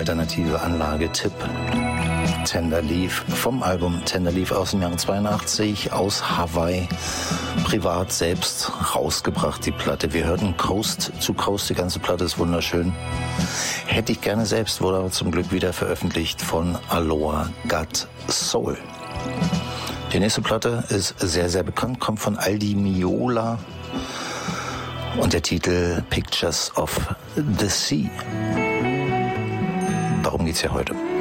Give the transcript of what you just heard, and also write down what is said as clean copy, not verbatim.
alternative Anlage-Tipp. Tender Leaf vom Album Tender Leaf aus dem Jahr 82 aus Hawaii, privat selbst rausgebracht, die Platte. Wir hörten Coast to Coast, die ganze Platte ist wunderschön. Hätte ich gerne selbst, wurde aber zum Glück wieder veröffentlicht von Aloha Got Soul. Die nächste Platte ist sehr, sehr bekannt, kommt von Aldi Meola und der Titel Pictures of the Sea. Darum geht's ja heute.